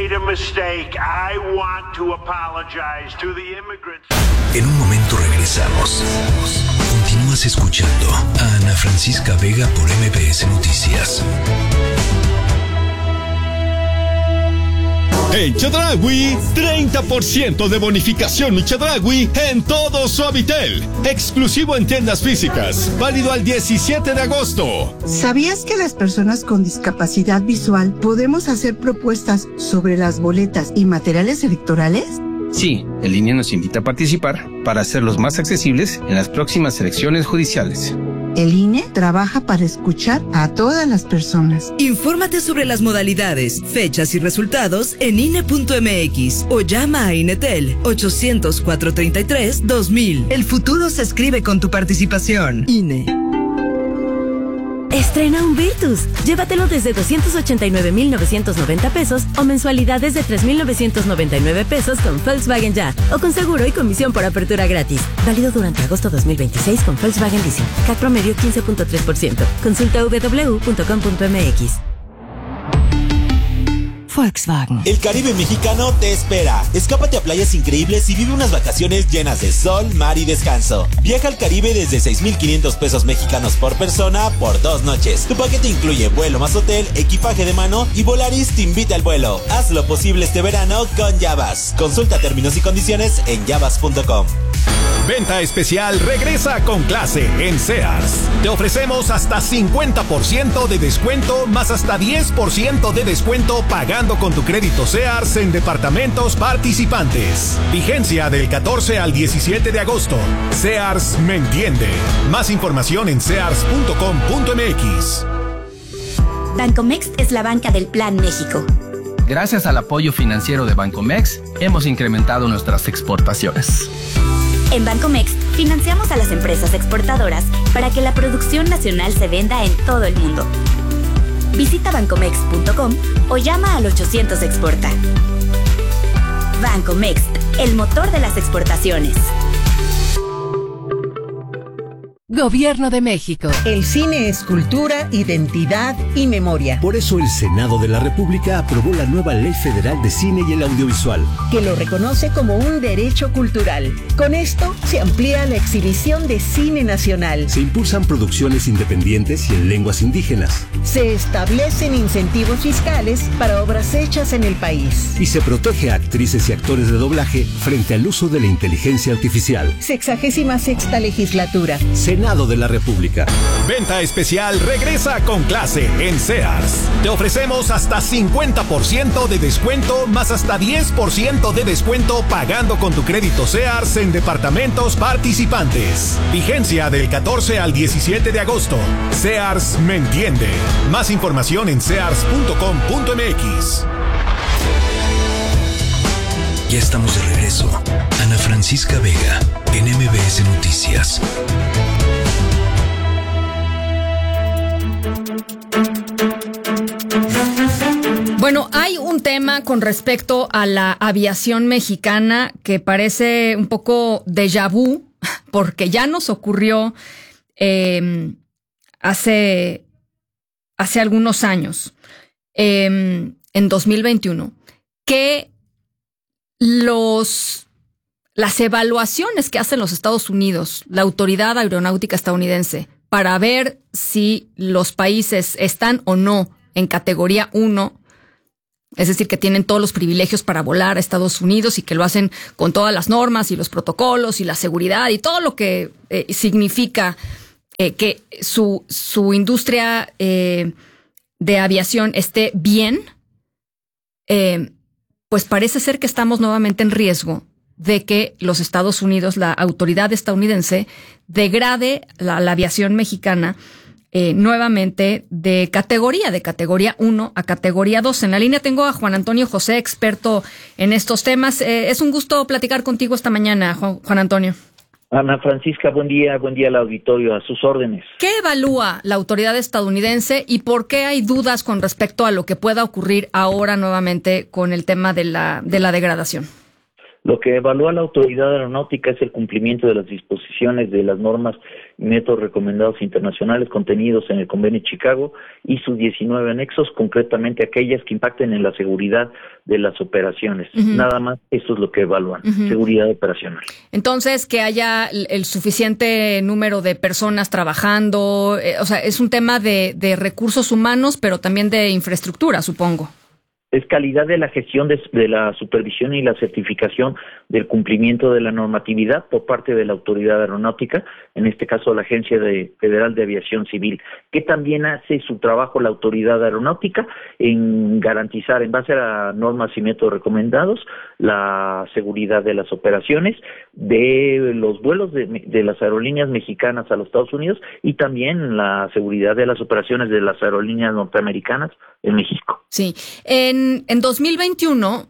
made a mistake. I want to apologize to the immigrants. En un momento regresamos. Continúas escuchando a Ana Francisca Vega por MBS Noticias. En Chedraui, 30% de bonificación Chedraui en todo Suavitel. Exclusivo en tiendas físicas. Válido al 17 de agosto. ¿Sabías que las personas con discapacidad visual podemos hacer propuestas sobre las boletas y materiales electorales? Sí, el INE nos invita a participar para hacerlos más accesibles en las próximas elecciones judiciales. El INE trabaja para escuchar a todas las personas. Infórmate sobre las modalidades, fechas y resultados en INE.mx o llama a INETEL 800-433-2000. El futuro se escribe con tu participación. INE. Estrena un Virtus. Llévatelo desde 289,990 pesos o mensualidades de 3,999 pesos con Volkswagen Ya o con seguro y comisión por apertura gratis. Válido durante agosto 2026 con Volkswagen Leasing. CAC promedio 15.3%. Consulta www.com.mx. Volkswagen. El Caribe mexicano te espera. Escápate a playas increíbles y vive unas vacaciones llenas de sol, mar y descanso. Viaja al Caribe desde 6,500 pesos mexicanos por persona por 2 noches. Tu paquete incluye vuelo más hotel, equipaje de mano y Volaris te invita al vuelo. Haz lo posible este verano con Yavas. Consulta términos y condiciones en yavas.com. Venta especial regresa con clase en Sears. Te ofrecemos hasta 50% de descuento más hasta 10% de descuento pagando con tu crédito Sears en departamentos participantes. Vigencia del 14 al 17 de agosto. Sears me entiende. Más información en sears.com.mx. Bancomext es la banca del Plan México. Gracias al apoyo financiero de Bancomext, hemos incrementado nuestras exportaciones. En Bancomext financiamos a las empresas exportadoras para que la producción nacional se venda en todo el mundo. Visita bancomext.com o llama al 800 Exporta. Bancomext, el motor de las exportaciones. Gobierno de México. El cine es cultura, identidad y memoria. Por eso el Senado de la República aprobó la nueva Ley Federal de Cine y el Audiovisual, que lo reconoce como un derecho cultural. Con esto se amplía la exhibición de cine nacional. Se impulsan producciones independientes y en lenguas indígenas. Se establecen incentivos fiscales para obras hechas en el país. Y se protege a actrices y actores de doblaje frente al uso de la inteligencia artificial. 66ª legislatura. Senado de la República. Venta especial regresa con clase en Sears. Te ofrecemos hasta 50% de descuento más hasta 10% de descuento pagando con tu crédito Sears en departamentos participantes. Vigencia del 14 al 17 de agosto. Sears me entiende. Más información en sears.com.mx. Ya estamos de regreso. Ana Francisca Vega en MBS Noticias. Bueno, hay un tema con respecto a la aviación mexicana que parece un poco déjà vu, porque ya nos ocurrió hace algunos años, en 2021, que las evaluaciones que hacen los Estados Unidos, la Autoridad Aeronáutica Estadounidense, para ver si los países están o no en categoría 1, es decir, que tienen todos los privilegios para volar a Estados Unidos y que lo hacen con todas las normas y los protocolos y la seguridad y todo lo que significa que su industria de aviación esté bien, pues parece ser que estamos nuevamente en riesgo de que los Estados Unidos, la autoridad estadounidense, degrade la aviación mexicana nuevamente de categoría 1 a categoría 2. En la línea tengo a Juan Antonio José, experto en estos temas. Es un gusto platicar contigo esta mañana, Juan Antonio. Ana Francisca, buen día al auditorio, a sus órdenes. ¿Qué evalúa la autoridad estadounidense y por qué hay dudas con respecto a lo que pueda ocurrir ahora nuevamente con el tema de la degradación? Lo que evalúa la autoridad aeronáutica es el cumplimiento de las disposiciones de las normas y métodos recomendados internacionales contenidos en el Convenio de Chicago y sus 19 anexos, concretamente aquellas que impacten en la seguridad de las operaciones. Nada más, eso es lo que evalúan, seguridad operacional. Entonces, que haya el suficiente número de personas trabajando, o sea, es un tema de recursos humanos, pero también de infraestructura, supongo. Es calidad de la gestión de la supervisión y la certificación del cumplimiento de la normatividad por parte de la autoridad aeronáutica, en este caso la Agencia Federal de Aviación Civil, que también hace su trabajo la autoridad aeronáutica en garantizar, en base a normas y métodos recomendados, la seguridad de las operaciones, de los vuelos de las aerolíneas mexicanas a los Estados Unidos y también la seguridad de las operaciones de las aerolíneas norteamericanas en México. Sí. En 2021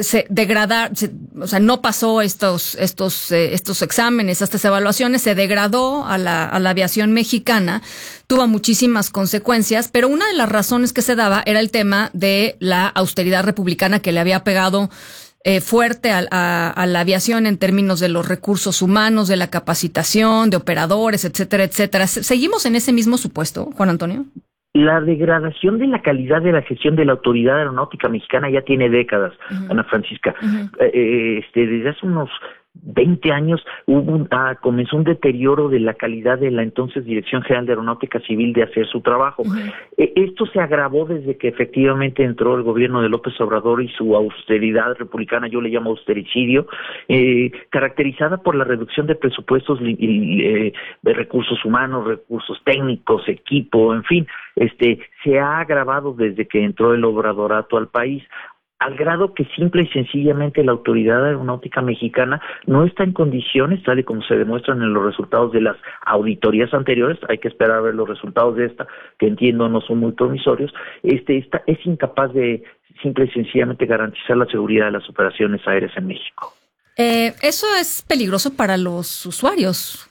no pasó estos exámenes, estas evaluaciones, se degradó a la aviación mexicana, tuvo muchísimas consecuencias, pero una de las razones que se daba era el tema de la austeridad republicana que le había pegado fuerte a la aviación en términos de los recursos humanos, de la capacitación, de operadores, etcétera, etcétera. ¿Seguimos en ese mismo supuesto, Juan Antonio? La degradación de la calidad de la gestión de la autoridad aeronáutica mexicana ya tiene décadas, Ana Francisca. Desde hace unos 20 años comenzó un deterioro de la calidad de la entonces Dirección General de Aeronáutica Civil de hacer su trabajo. Esto se agravó desde que efectivamente entró el gobierno de López Obrador y su austeridad republicana, yo le llamo austericidio, caracterizada por la reducción de presupuestos de recursos humanos, recursos técnicos, equipo, en fin, se ha agravado desde que entró el obradorato al país, al grado que simple y sencillamente la autoridad aeronáutica mexicana no está en condiciones, tal y como se demuestran en los resultados de las auditorías anteriores, hay que esperar a ver los resultados de esta, que entiendo no son muy promisorios, es incapaz de simple y sencillamente garantizar la seguridad de las operaciones aéreas en México. Eso es peligroso para los usuarios.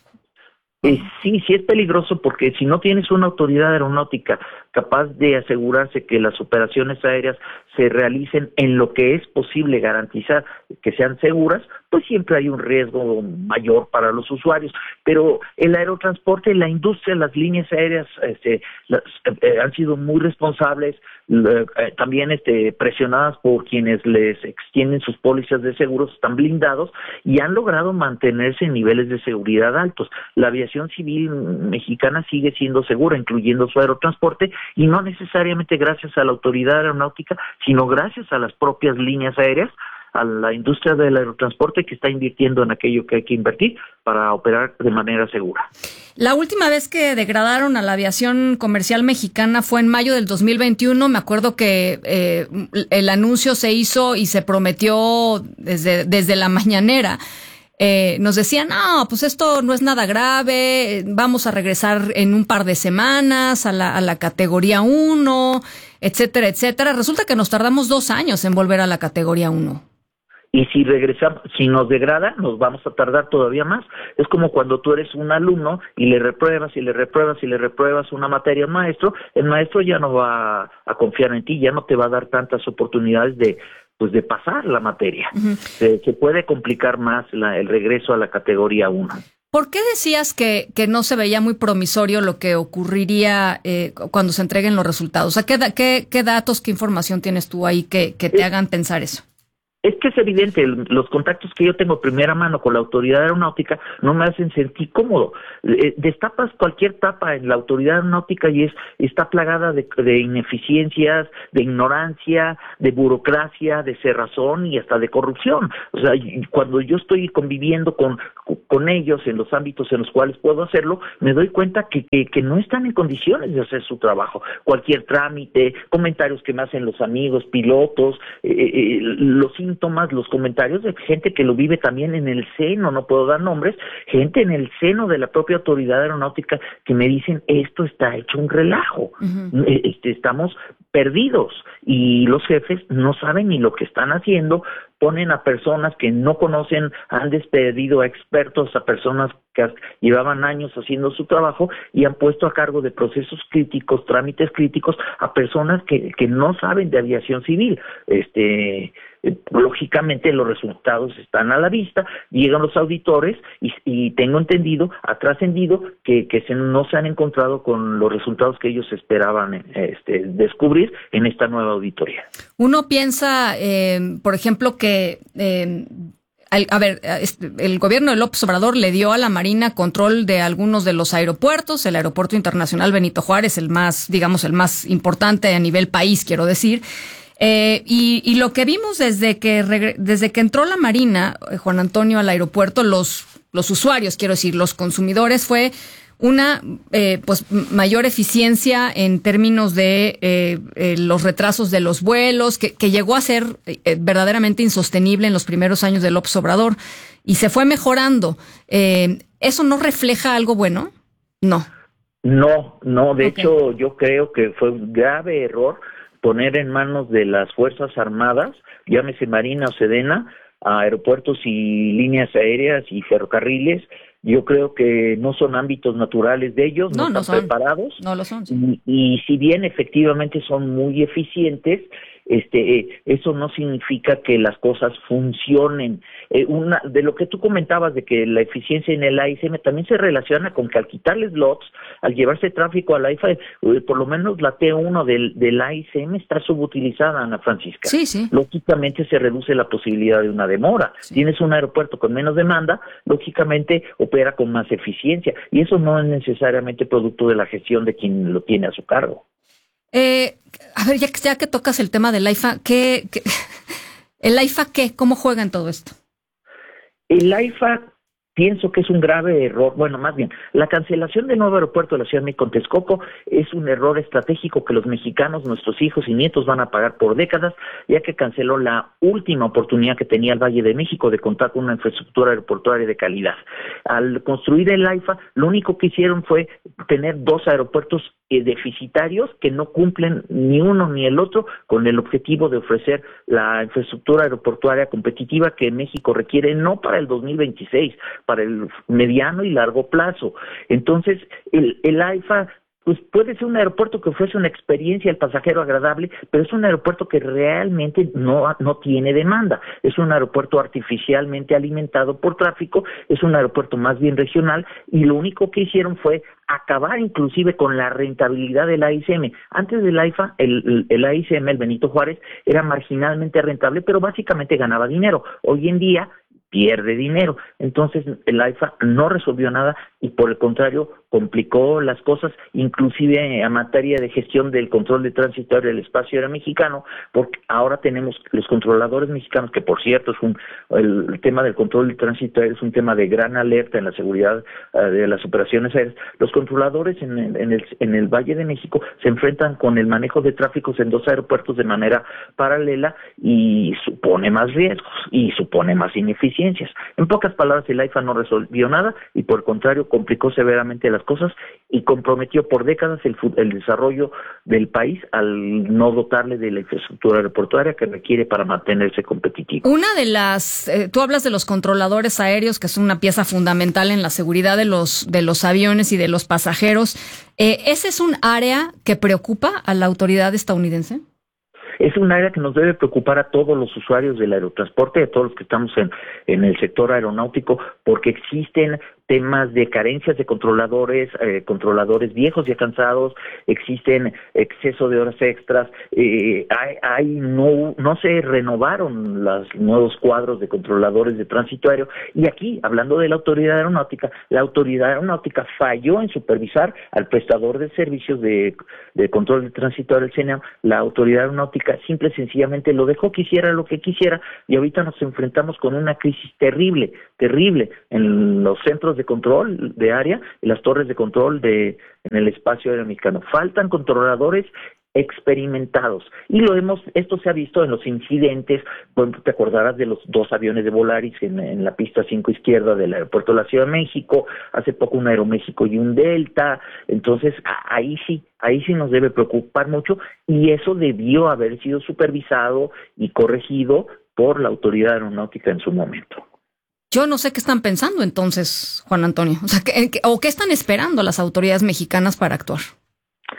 Sí es peligroso porque si no tienes una autoridad aeronáutica capaz de asegurarse que las operaciones aéreas se realicen en lo que es posible garantizar que sean seguras, pues siempre hay un riesgo mayor para los usuarios. Pero el aerotransporte, la industria, las líneas aéreas han sido muy responsables, también presionadas por quienes les extienden sus pólizas de seguros, están blindados y han logrado mantenerse en niveles de seguridad altos. La aviación civil mexicana sigue siendo segura, incluyendo su aerotransporte, y no necesariamente gracias a la autoridad aeronáutica, sino gracias a las propias líneas aéreas, a la industria del aerotransporte que está invirtiendo en aquello que hay que invertir para operar de manera segura. La última vez que degradaron a la aviación comercial mexicana fue en mayo del 2021. Me acuerdo que el anuncio se hizo y se prometió desde la mañanera. Nos decían, no, pues esto no es nada grave, vamos a regresar en un par de semanas a la categoría 1, etcétera, etcétera. Resulta que nos tardamos 2 años en volver a la categoría 1. Y si nos degrada, nos vamos a tardar todavía más. Es como cuando tú eres un alumno y le repruebas una materia al maestro, el maestro ya no va a confiar en ti, ya no te va a dar tantas oportunidades de pasar la materia. Se puede complicar más el regreso a la categoría 1. ¿Por qué decías que no se veía muy promisorio lo que ocurriría cuando se entreguen los resultados? O sea, ¿qué datos, qué información tienes tú ahí que te hagan pensar eso? Es que es evidente, los contactos que yo tengo de primera mano con la autoridad aeronáutica no me hacen sentir cómodo. Destapas cualquier tapa en la autoridad aeronáutica y está plagada de ineficiencias, de ignorancia, de burocracia, de cerrazón y hasta de corrupción. O sea, cuando yo estoy conviviendo con ellos en los ámbitos en los cuales puedo hacerlo, me doy cuenta que no están en condiciones de hacer su trabajo. Cualquier trámite, comentarios que me hacen los amigos, pilotos, los síntomas, los comentarios de gente que lo vive también en el seno, no puedo dar nombres, gente en el seno de la propia autoridad aeronáutica que me dicen, esto está hecho un relajo, estamos perdidos y los jefes no saben ni lo que están haciendo, ponen a personas que no conocen, han despedido a expertos, a personas que llevaban años haciendo su trabajo y han puesto a cargo de procesos críticos, trámites críticos a personas que no saben de aviación civil. lógicamente los resultados están a la vista, llegan los auditores y tengo entendido, ha trascendido que no se han encontrado con los resultados que ellos esperaban descubrir en esta nueva auditoría. Uno piensa, por ejemplo, que el gobierno de López Obrador le dio a la Marina control de algunos de los aeropuertos, el Aeropuerto Internacional Benito Juárez, el más importante a nivel país, quiero decir. Y lo que vimos desde que entró la Marina, Juan Antonio, al aeropuerto, los usuarios, quiero decir, los consumidores, fue una mayor eficiencia en términos de los retrasos de los vuelos, que llegó a ser verdaderamente insostenible en los primeros años de López Obrador y se fue mejorando. ¿Eso no refleja algo bueno? No. No, de hecho yo creo que fue un grave error poner en manos de las Fuerzas Armadas, llámese Marina o Sedena, a aeropuertos y líneas aéreas y ferrocarriles. Yo creo que no son ámbitos naturales de ellos, no están preparados. No lo son. Sí. Y si bien efectivamente son muy eficientes, eso no significa que las cosas funcionen. De lo que tú comentabas de que la eficiencia en el AICM también se relaciona con que al quitarle slots, al llevarse tráfico a la AIFA, por lo menos la T1 del AICM está subutilizada, Ana Francisca. Sí. Lógicamente se reduce la posibilidad de una demora. Sí. Tienes un aeropuerto con menos demanda, lógicamente opera con más eficiencia, y eso no es necesariamente producto de la gestión de quien lo tiene a su cargo. A ver, ya que tocas el tema del AIFA, ¿el AIFA qué? ¿Cómo juega en todo esto? El AIFA pienso que es un grave error, más bien, la cancelación del nuevo aeropuerto de la Ciudad de México en Texcoco es un error estratégico que los mexicanos, nuestros hijos y nietos van a pagar por décadas, ya que canceló la última oportunidad que tenía el Valle de México de contar con una infraestructura aeroportuaria de calidad. Al construir el AIFA, lo único que hicieron fue tener dos aeropuertos deficitarios que no cumplen ni uno ni el otro con el objetivo de ofrecer la infraestructura aeroportuaria competitiva que México requiere, no para el 2026, para el mediano y largo plazo. Entonces, el AIFA pues puede ser un aeropuerto que ofrece una experiencia al pasajero agradable, pero es un aeropuerto que realmente no tiene demanda. Es un aeropuerto artificialmente alimentado por tráfico, es un aeropuerto más bien regional, y lo único que hicieron fue acabar inclusive con la rentabilidad del AICM. Antes del AIFA, el AICM, el Benito Juárez, era marginalmente rentable, pero básicamente ganaba dinero. Hoy en día pierde dinero. Entonces el AIFA no resolvió nada y por el contrario complicó las cosas, inclusive en materia de gestión del control de tránsito aéreo del espacio aéreo mexicano, porque ahora tenemos los controladores mexicanos, que por cierto el tema del control de tránsito aéreo es un tema de gran alerta en la seguridad de las operaciones aéreas. Los controladores en el Valle de México se enfrentan con el manejo de tráficos en dos aeropuertos de manera paralela y supone más riesgos y supone más ineficiencias. En pocas palabras, el AIFA no resolvió nada y por el contrario complicó severamente las cosas y comprometió por décadas el desarrollo del país al no dotarle de la infraestructura aeroportuaria que requiere para mantenerse competitivo. Una de las, tú hablas de los controladores aéreos, que es una pieza fundamental en la seguridad de los aviones y de los pasajeros. ¿Ese es un área que preocupa a la autoridad estadounidense? Es un área que nos debe preocupar a todos los usuarios del aerotransporte, a todos los que estamos en el sector aeronáutico, porque existen temas de carencias de controladores viejos ya cansados, existen exceso de horas extras, no se renovaron los nuevos cuadros de controladores de tránsito aéreo, y aquí, hablando de la autoridad aeronáutica falló en supervisar al prestador de servicios de control de tránsito aéreo, el CENEAM. La autoridad aeronáutica simple y sencillamente lo dejó que hiciera lo que quisiera, y ahorita nos enfrentamos con una crisis terrible en los centros de control de área y las torres de control en el espacio aéreo mexicano. Faltan controladores experimentados y esto se ha visto en los incidentes. Bueno, te acordarás de los dos aviones de Volaris en la pista 5 izquierda del aeropuerto de la Ciudad de México, hace poco un Aeroméxico y un Delta. Entonces ahí sí nos debe preocupar mucho, y eso debió haber sido supervisado y corregido por la autoridad aeronáutica en su momento. Yo no sé qué están pensando entonces, Juan Antonio. O sea, ¿qué están esperando las autoridades mexicanas para actuar?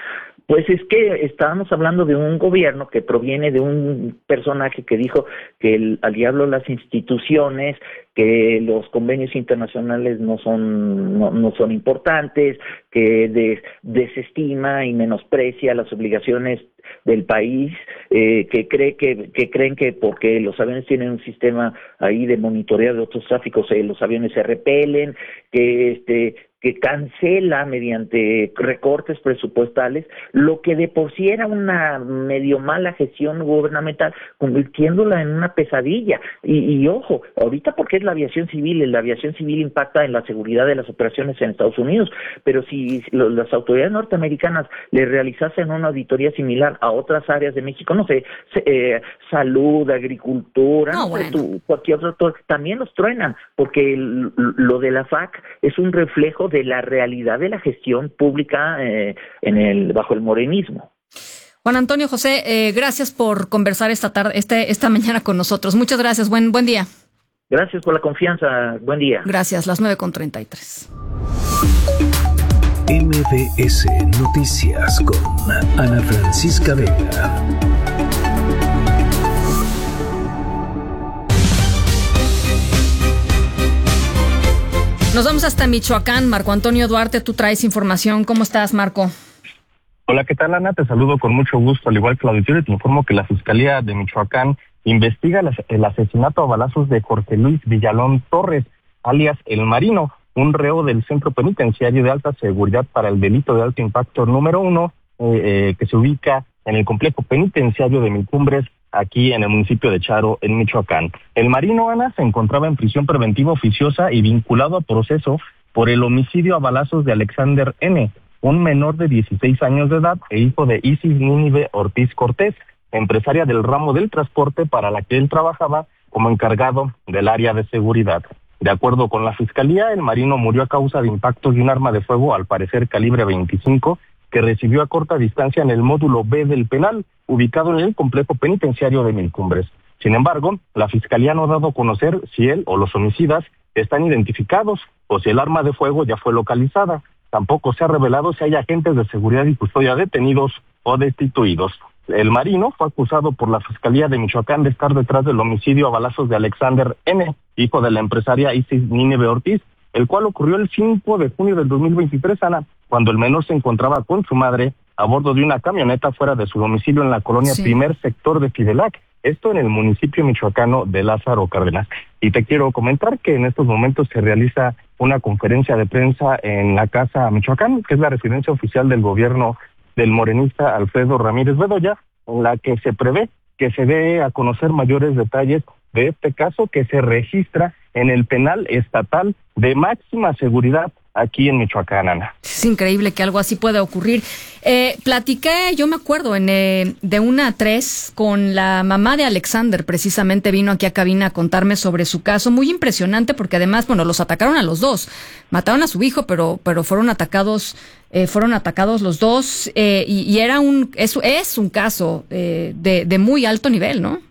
Pues es que estábamos hablando de un gobierno que proviene de un personaje que dijo que al diablo las instituciones, que los convenios internacionales no son importantes, que desestima y menosprecia las obligaciones del país, que creen que porque los aviones tienen un sistema ahí de monitoreo de otros tráficos, los aviones se repelen, que cancela mediante recortes presupuestales lo que de por sí era una medio mala gestión gubernamental, convirtiéndola en una pesadilla. Y ojo, ahorita porque es la aviación civil impacta en la seguridad de las operaciones en Estados Unidos, pero si las autoridades norteamericanas le realizasen una auditoría similar a otras áreas de México, no sé, salud, agricultura, cualquier otro, también los truenan, porque lo de la FAC es un reflejo de la realidad de la gestión pública bajo el morenismo. Juan Antonio José, gracias por conversar esta mañana con nosotros. Muchas gracias, buen día. Gracias por la confianza, buen día. Gracias, las 9:33. MBS Noticias con Ana Francisca Vega. Nos vamos hasta Michoacán. Marco Antonio Duarte, tú traes información. ¿Cómo estás, Marco? Hola, ¿qué tal, Ana? Te saludo con mucho gusto, al igual que la auditorio, y te informo que la Fiscalía de Michoacán investiga el asesinato a balazos de Jorge Luis Villalón Torres, alias El Marino, un reo del Centro Penitenciario de Alta Seguridad para el Delito de Alto Impacto número 1, que se ubica en el complejo penitenciario de Milcumbres, aquí en el municipio de Charo, en Michoacán. El Marino, Ana, se encontraba en prisión preventiva oficiosa y vinculado a proceso por el homicidio a balazos de Alexander N., un menor de 16 años de edad e hijo de Isis Nínive Ortiz Cortés, empresaria del ramo del transporte para la que él trabajaba como encargado del área de seguridad. De acuerdo con la Fiscalía, el Marino murió a causa de impactos de un arma de fuego, al parecer calibre 25, que recibió a corta distancia en el módulo B del penal, ubicado en el complejo penitenciario de Milcumbres. Sin embargo, la Fiscalía no ha dado a conocer si él o los homicidas están identificados o si el arma de fuego ya fue localizada. Tampoco se ha revelado si hay agentes de seguridad y custodia detenidos o destituidos. El Marino fue acusado por la Fiscalía de Michoacán de estar detrás del homicidio a balazos de Alexander N., hijo de la empresaria Isis Nínive Ortiz, el cual ocurrió el 5 de junio del 2023, Ana, cuando el menor se encontraba con su madre a bordo de una camioneta fuera de su domicilio en la colonia Primer Sector de Fidelac, esto en el municipio michoacano de Lázaro Cárdenas. Y te quiero comentar que en estos momentos se realiza una conferencia de prensa en la Casa Michoacán, que es la residencia oficial del gobierno del morenista Alfredo Ramírez Bedoya, en la que se prevé que se dé a conocer mayores detalles de este caso que se registra en el penal estatal de máxima seguridad aquí en Michoacán, Ana. Es increíble que algo así pueda ocurrir. Platiqué, yo me acuerdo, de 1 a 3 con la mamá de Alexander, precisamente vino aquí a cabina a contarme sobre su caso, muy impresionante porque además, los atacaron a los dos, mataron a su hijo, pero fueron atacados los dos, y es un caso de muy alto nivel, ¿no?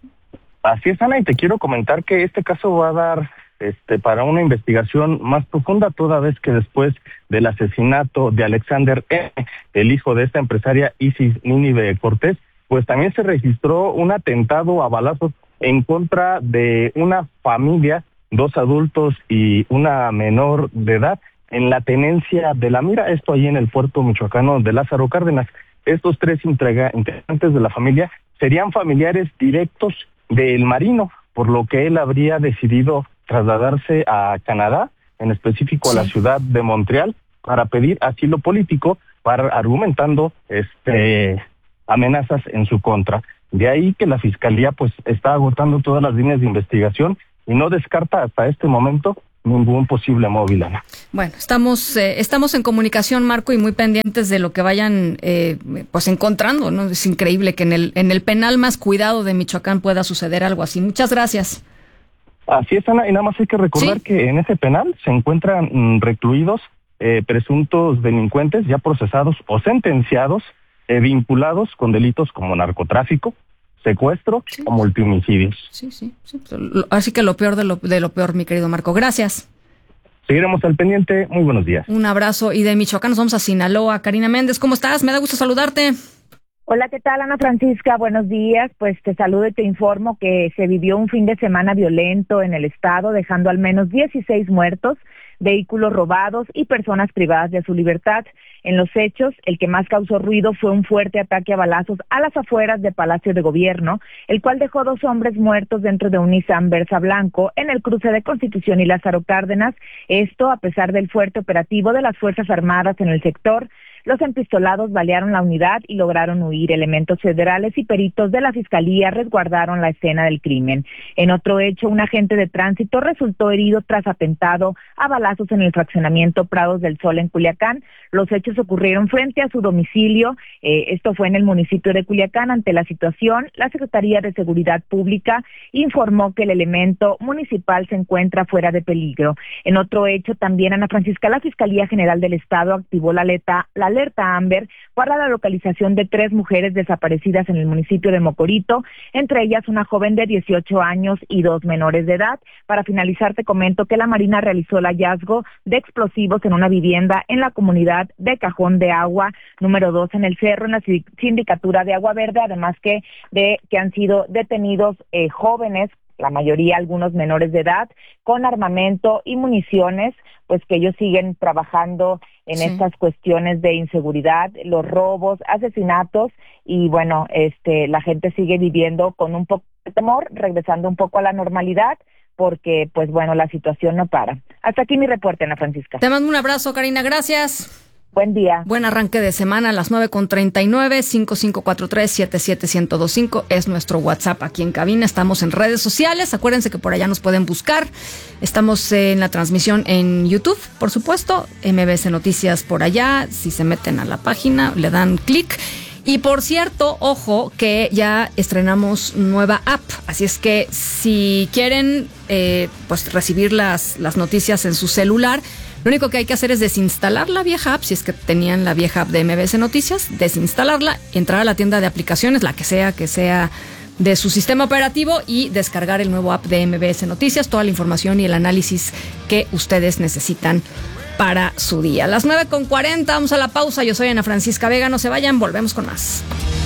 Así es, Ana, y te quiero comentar que este caso va a dar para una investigación más profunda, toda vez que después del asesinato de Alexander N., el hijo de esta empresaria Isis Nínive Cortés, pues también se registró un atentado a balazos en contra de una familia, 2 adultos y una menor de edad, en la tenencia de La Mira, esto ahí en el puerto michoacano de Lázaro Cárdenas. Estos 3 integrantes de la familia serían familiares directos del Marino, por lo que él habría decidido trasladarse a Canadá, en específico a la ciudad de Montreal, para pedir asilo político, argumentando amenazas en su contra. De ahí que la Fiscalía pues está agotando todas las líneas de investigación y no descarta hasta este momento ningún posible móvil, Ana. Bueno, estamos en comunicación, Marco, y muy pendientes de lo que vayan pues encontrando, ¿no? Es increíble que en el penal más cuidado de Michoacán pueda suceder algo así. Muchas gracias. Así es, Ana, y nada más hay que recordar que en ese penal se encuentran recluidos presuntos delincuentes ya procesados o sentenciados, vinculados con delitos como narcotráfico, secuestro o multihomicidios. Sí. Así que lo peor de lo peor, mi querido Marco. Gracias. Seguiremos al pendiente. Muy buenos días. Un abrazo. Y de Michoacán nos vamos a Sinaloa. Karina Méndez, ¿cómo estás? Me da gusto saludarte. Hola, ¿qué tal, Ana Francisca? Buenos días. Pues te saludo y te informo que se vivió un fin de semana violento en el estado, dejando al menos 16 muertos, vehículos robados y personas privadas de su libertad. En los hechos, el que más causó ruido fue un fuerte ataque a balazos a las afueras de Palacio de Gobierno, el cual dejó 2 hombres muertos dentro de un Nissan Versa blanco en el cruce de Constitución y Lázaro Cárdenas. Esto a pesar del fuerte operativo de las Fuerzas Armadas en el sector. Los empistolados balearon la unidad y lograron huir. Elementos federales y peritos de la Fiscalía resguardaron la escena del crimen. En otro hecho, un agente de tránsito resultó herido tras atentado a balazos en el fraccionamiento Prados del Sol en Culiacán. Los hechos ocurrieron frente a su domicilio. Esto fue en el municipio de Culiacán. Ante la situación, la Secretaría de Seguridad Pública informó que el elemento municipal se encuentra fuera de peligro. En otro hecho, también, Ana Francisca, la Fiscalía General del Estado activó la alerta Amber para la localización de 3 mujeres desaparecidas en el municipio de Mocorito, entre ellas una joven de 18 años y 2 menores de edad. Para finalizar, te comento que la Marina realizó el hallazgo de explosivos en una vivienda en la comunidad de Cajón de Agua, número 2 en el Cerro, en la sindicatura de Agua Verde, además que han sido detenidos jóvenes, la mayoría algunos menores de edad, con armamento y municiones, pues que ellos siguen trabajando en estas cuestiones de inseguridad, los robos, asesinatos, y bueno, la gente sigue viviendo con un poco de temor, regresando un poco a la normalidad, porque pues bueno, la situación no para. Hasta aquí mi reporte, Ana Francisca. Te mando un abrazo, Karina, gracias. Buen día. Buen arranque de semana a las 9:39, 5543-77125 es nuestro WhatsApp aquí en cabina. Estamos en redes sociales, acuérdense que por allá nos pueden buscar. Estamos en la transmisión en YouTube, por supuesto, MBS Noticias por allá. Si se meten a la página, le dan clic. Y por cierto, ojo, que ya estrenamos nueva app, así es que si quieren pues recibir las noticias en su celular, lo único que hay que hacer es desinstalar la vieja app, si es que tenían la vieja app de MBS Noticias, desinstalarla, entrar a la tienda de aplicaciones, la que sea de su sistema operativo, y descargar el nuevo app de MBS Noticias, toda la información y el análisis que ustedes necesitan para su día. A las 9:40, vamos a la pausa. Yo soy Ana Francisca Vega, no se vayan, volvemos con más.